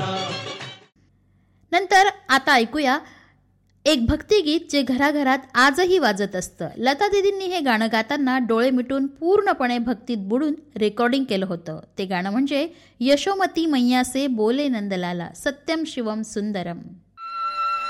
नंतर आता ऐकूया एक भक्तिगीत जे घराघरात आजही वाजत असतं. लता दीदींनी हे गाणं गाताना डोळे मिटून पूर्णपणे भक्तीत बुडून रेकॉर्डिंग केलं होतं. ते गाणं म्हणजे यशोमती मैया से बोले नंदलाला सत्यम शिवम सुंदरम.